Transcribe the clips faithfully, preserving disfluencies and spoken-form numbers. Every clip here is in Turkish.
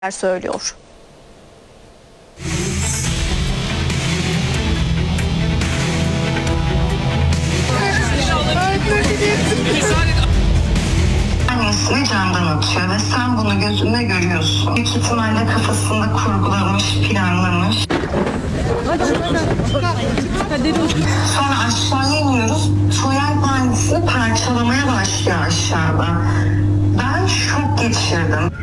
söylüyor. Annesini camdan atıyor ve sen bunu gözünde görüyorsun. Büyük ihtimalle kafasında kurgulamış, planlamış. Sonra aşağıya iniyoruz. Tuval panisini parçalamaya başlıyor aşağıda. Ben şok geçirdim.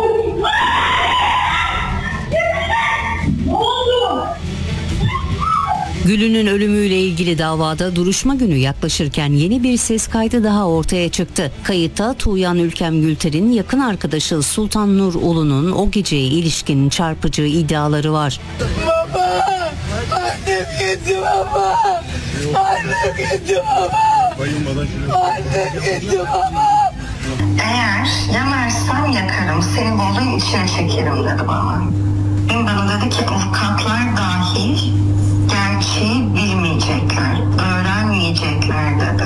Gül'ünün ölümüyle ilgili davada duruşma günü yaklaşırken yeni bir ses kaydı daha ortaya çıktı. Kayıtta Tuğyan Ülkem Gülter'in yakın arkadaşı Sultan Nur Ulu'nun o geceye ilişkin çarpıcı iddiaları var. Baba! Annem gitti baba! Annem gitti baba! Annem gitti baba! Eğer yanarsam yakarım, seni bolun içine çekerim dedi bana. Bana dedi ki avukatlar dahil gerçeği bilmeyecekler, öğrenmeyecekler dedi.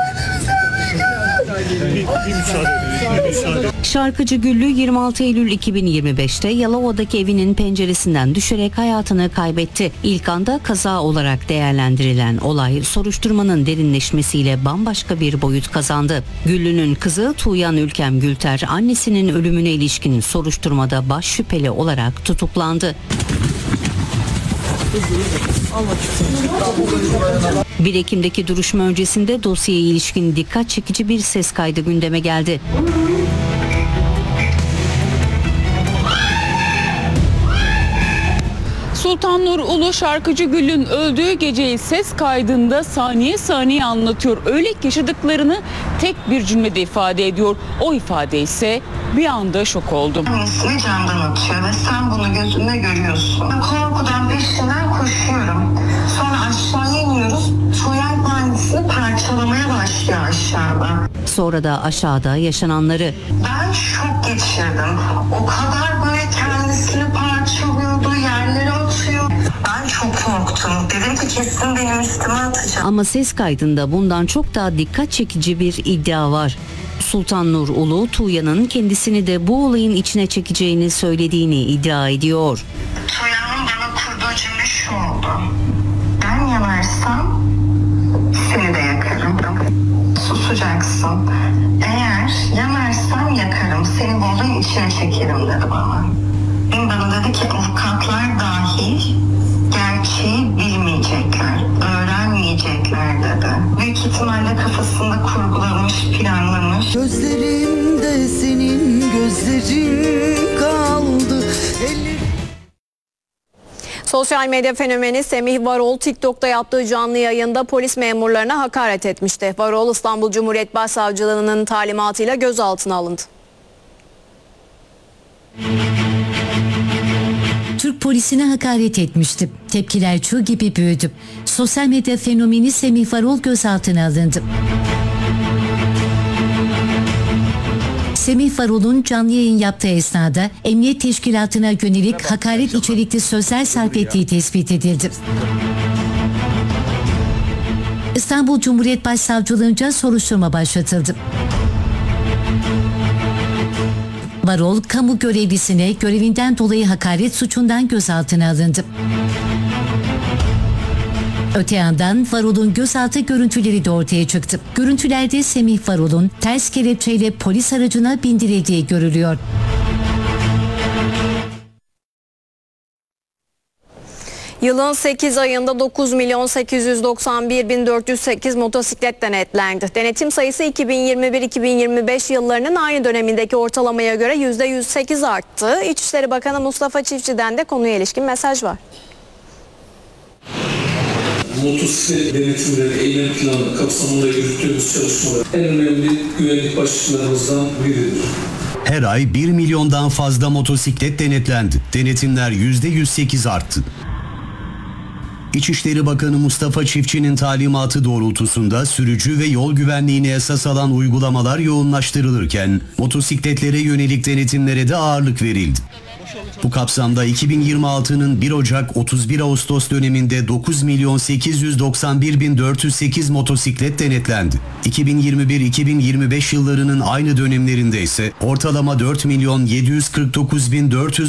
Şarkıcı Güllü yirmi altı Eylül iki bin yirmi beşte Yalova'daki evinin penceresinden düşerek hayatını kaybetti. İlk anda kaza olarak değerlendirilen olay soruşturmanın derinleşmesiyle bambaşka bir boyut kazandı. Güllü'nün kızı Tuğyan Ülkem Gülter annesinin ölümüne ilişkin soruşturmada baş şüpheli olarak tutuklandı. bir Ekim'deki duruşma öncesinde dosyaya ilişkin dikkat çekici bir ses kaydı gündeme geldi. Sultan Nur Ulu şarkıcı Gül'ün öldüğü geceyi ses kaydında saniye saniye anlatıyor. Öyle ki yaşadıklarını tek bir cümlede ifade ediyor. O ifade ise bir anda şok oldum. Annesini camdan atıyor ve sen bunu gözünde görüyorsun. Korkudan peşinden koşuyorum. Sonra aşağıya iniyoruz. Tuval panisini parçalamaya başlıyor aşağıda. Sonra da aşağıda yaşananları. Ben şok geçirdim. O kadar böyle kendisini parçalıyordu, yerlere atıyor. Ben çok korktum. Dedim ki kesin benim üstüme atacak. Ama ses kaydında bundan çok daha dikkat çekici bir iddia var. Sultan Nur Ulu, Tuğyan'ın kendisini de bu olayın içine çekeceğini söylediğini iddia ediyor. Tuğyan'ın bana kurduğu cümle şu oldu. Ben yanarsam seni de yakarım. Susacaksın. Eğer yanarsam yakarım, seni bolun içine çekerim dedi bana. Bana dedi ki avukatlar dahil gerçeği bilmeyecekler, öğrenmeyecekler dedi. Büyük ihtimalle kafasında kurgulamış, planlamış. Gözlerimde senin gözlerin kaldı. Ellerim... Sosyal medya fenomeni Semih Varol TikTok'ta yaptığı canlı yayında polis memurlarına hakaret etmişti. Varol İstanbul Cumhuriyet Başsavcılığı'nın talimatıyla gözaltına alındı. Türk polisine hakaret etmişti. Tepkiler çığ gibi büyüdü. Sosyal medya fenomeni Semih Varol gözaltına alındı. Semih Varol'un canlı yayın yaptığı esnada emniyet teşkilatına yönelik hakaret içerikli sözler sarf ettiği tespit edildi. İstanbul Cumhuriyet Başsavcılığınca soruşturma başlatıldı. Varol, kamu görevlisine görevinden dolayı hakaret suçundan gözaltına alındı. Öte yandan Varol'un gözaltı görüntüleri de ortaya çıktı. Görüntülerde Semih Varol'un ters kelepçeyle polis aracına bindirildiği görülüyor. Yılın sekiz ayında dokuz milyon sekiz yüz doksan bir bin dört yüz sekiz motosiklet denetlendi. Denetim sayısı iki bin yirmi bir iki bin yirmi beş yıllarının aynı dönemindeki ortalamaya göre yüzde yüz sekiz arttı. İçişleri Bakanı Mustafa Çiftçi'den de konuya ilişkin mesaj var. Motosiklet denetimleri, eylem planı kapsamında yürüttüğümüz çalışmalar en önemli güvenlik başlıklarımızdan biridir. Her ay bir milyondan fazla motosiklet denetlendi. Denetimler yüzde yüz sekiz arttı. İçişleri Bakanı Mustafa Çiftçi'nin talimatı doğrultusunda sürücü ve yol güvenliğine esas alan uygulamalar yoğunlaştırılırken motosikletlere yönelik denetimlere de ağırlık verildi. Bu kapsamda iki bin yirmi altının bir Ocak otuz bir Ağustos döneminde dokuz milyon sekiz yüz doksan bir bin dört yüz sekiz motosiklet denetlendi. iki bin yirmi bir iki bin yirmi beş yıllarının aynı dönemlerinde ise ortalama dört milyon yedi yüz kırk dokuz bin dört yüz